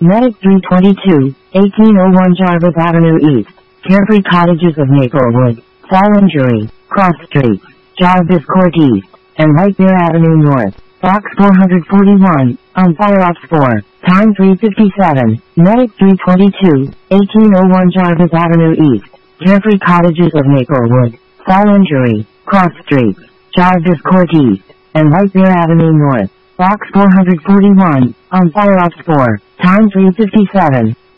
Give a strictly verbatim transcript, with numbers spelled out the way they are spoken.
Medic three twenty-two, eighteen oh one Jarvis Avenue East, Carefree Cottages of Maplewood, Fall Injury, Cross Street, Jarvis Court East, and White Bear Avenue North, Box four forty-one, on Fire Ops four, time three fifty-seven, Medic three twenty-two, eighteen oh one Jarvis Avenue East, Carefree Cottages of Maplewood, Fall Injury, Cross Street, Jarvis Court East, and White Bear Avenue North, Box four forty-one, on Fire Ops four, time three fifty-seven.